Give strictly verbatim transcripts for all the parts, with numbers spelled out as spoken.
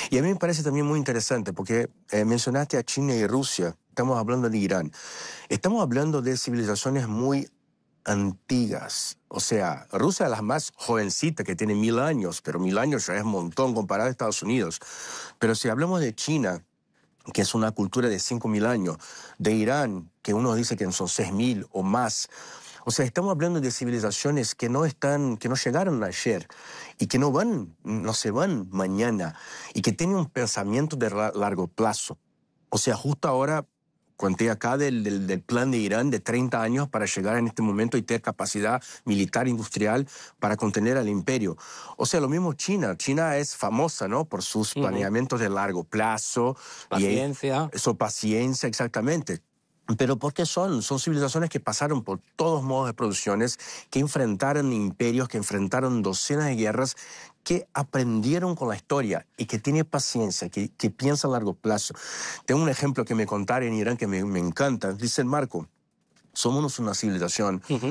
Y a mí me parece también muy interesante porque eh, mencionaste a China y Rusia, estamos hablando de Irán. Estamos hablando de civilizaciones muy antiguas. O sea, Rusia es la más jovencita, que tiene mil años, pero mil años ya es un montón comparado a Estados Unidos. Pero si hablamos de China, que es una cultura de cinco mil años, de Irán, que uno dice que son seis mil o más. O sea, estamos hablando de civilizaciones que no están, que no llegaron ayer y que no van, no se van mañana y que tienen un pensamiento de largo plazo. O sea, justo ahora conté acá del, del, del plan de Irán de treinta años para llegar en este momento y tener capacidad militar industrial para contener al imperio. O sea, lo mismo China. China es famosa, ¿no? Por sus Uh-huh. planeamientos de largo plazo. Paciencia. Y eso, paciencia, exactamente. Pero ¿por qué son? Son civilizaciones que pasaron por todos modos de producciones, que enfrentaron imperios, que enfrentaron docenas de guerras, que aprendieron con la historia y que tienen paciencia, que, que piensan a largo plazo. Tengo un ejemplo que me contaron en Irán que me, me encanta. Dicen, Marco, somos una civilización uh-huh.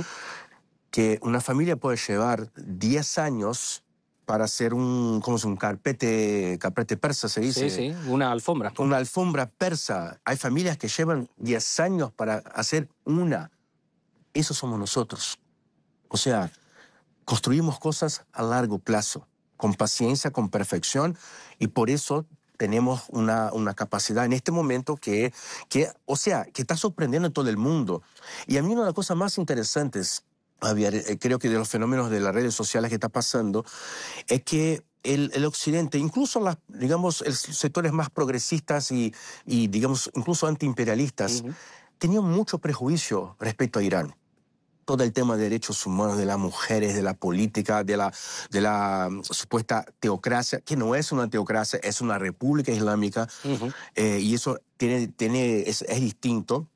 que una familia puede llevar diez años para hacer un, ¿cómo es? Un carpete, carpete persa, se dice. Sí, sí, una alfombra. Una alfombra persa. Hay familias que llevan diez años para hacer una. Eso somos nosotros. O sea, construimos cosas a largo plazo, con paciencia, con perfección, y por eso tenemos una, una capacidad en este momento que, que, o sea, que está sorprendiendo a todo el mundo. Y a mí una de las cosas más interesantes, Javier, eh, creo que de los fenómenos de las redes sociales que está pasando, es que el, el Occidente, incluso las, digamos, los sectores más progresistas y, y digamos, incluso antiimperialistas, uh-huh. tenían mucho prejuicio respecto a Irán. Todo el tema de derechos humanos, de las mujeres, de la política, de la, de la um, supuesta teocracia, que no es una teocracia, es una república islámica, uh-huh. eh, y eso tiene, tiene, es, es distinto.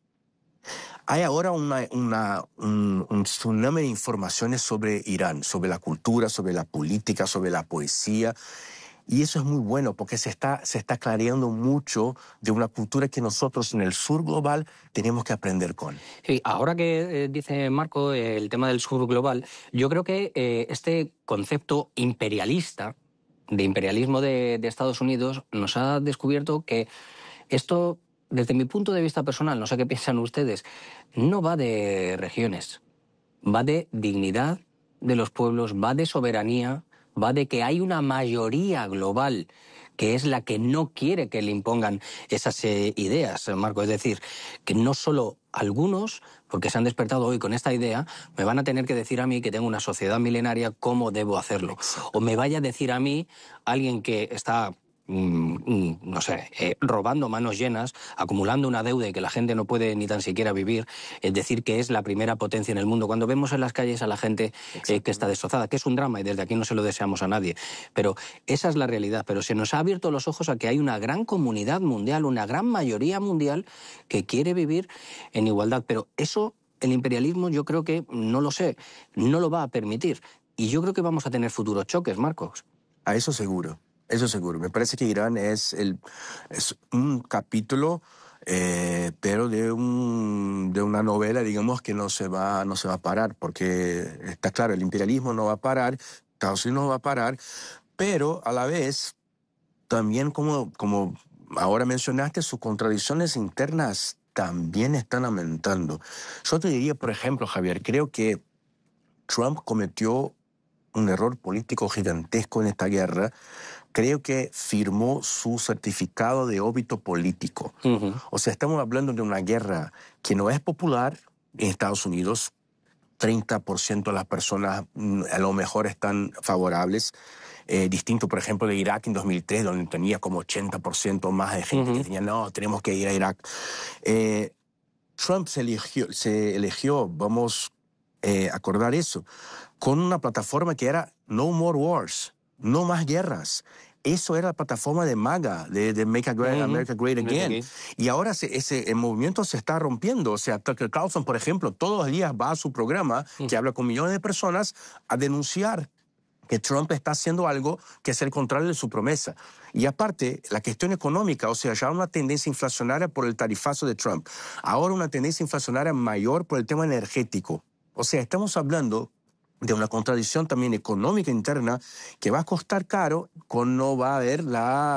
Hay ahora una, una, un, un tsunami de informaciones sobre Irán, sobre la cultura, sobre la política, sobre la poesía. Y eso es muy bueno porque se está, se está clareando mucho de una cultura que nosotros en el sur global tenemos que aprender con. Sí, ahora que eh, dice Marco eh, el tema del sur global, yo creo que eh, este concepto imperialista, de imperialismo de, de Estados Unidos, nos ha descubierto que esto, desde mi punto de vista personal, no sé qué piensan ustedes, no va de regiones, va de dignidad de los pueblos, va de soberanía, va de que hay una mayoría global que es la que no quiere que le impongan esas eh, ideas, Marco. Es decir, que no solo algunos, porque se han despertado hoy con esta idea, me van a tener que decir a mí que tengo una sociedad milenaria cómo debo hacerlo. O me vaya a decir a mí alguien que está no sé, eh, robando manos llenas, acumulando una deuda y que la gente no puede ni tan siquiera vivir, es decir, que es la primera potencia en el mundo. Cuando vemos en las calles a la gente eh, que está destrozada, que es un drama y desde aquí no se lo deseamos a nadie, pero esa es la realidad. Pero se nos ha abierto los ojos a que hay una gran comunidad mundial, una gran mayoría mundial que quiere vivir en igualdad. Pero eso, el imperialismo, yo creo que, no lo sé, no lo va a permitir. Y yo creo que vamos a tener futuros choques, Marcos. A eso seguro. Eso seguro. Me parece que Irán es, el, es un capítulo, eh, pero de, un, de una novela, digamos, que no se, va, no se va a parar, porque está claro, el imperialismo no va a parar, Estados Unidos no va a parar, pero a la vez, también como, como ahora mencionaste, sus contradicciones internas también están aumentando. Yo te diría, por ejemplo, Javier, creo que Trump cometió un error político gigantesco en esta guerra. Creo que firmó su certificado de óbito político. Uh-huh. O sea, estamos hablando de una guerra que no es popular en Estados Unidos. treinta por ciento de las personas a lo mejor están favorables. Eh, distinto, por ejemplo, de Irak en dos mil tres, donde tenía como ochenta por ciento más de gente uh-huh. que tenía, no, tenemos que ir a Irak. Eh, Trump se eligió, se eligió, vamos a eh, acordar eso, con una plataforma que era No More Wars. No más guerras. Eso era la plataforma de MAGA, de, de Make America Great Again. Okay. Y ahora se, ese el movimiento se está rompiendo. O sea, Tucker Carlson, por ejemplo, todos los días va a su programa, uh-huh. que habla con millones de personas, a denunciar que Trump está haciendo algo que es el contrario de su promesa. Y aparte, la cuestión económica, o sea, ya una tendencia inflacionaria por el tarifazo de Trump. Ahora una tendencia inflacionaria mayor por el tema energético. O sea, estamos hablando de una contradicción también económica interna que va a costar caro, con no va a haber la